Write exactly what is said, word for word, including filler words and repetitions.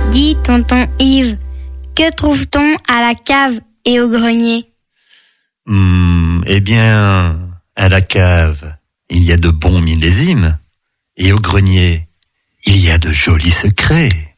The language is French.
Dis, tonton Yves, que trouve-t-on à la cave et au grenier ? Hum, eh bien, à la cave, il y a de bons millésimes. Et au grenier, il y a de jolis secrets.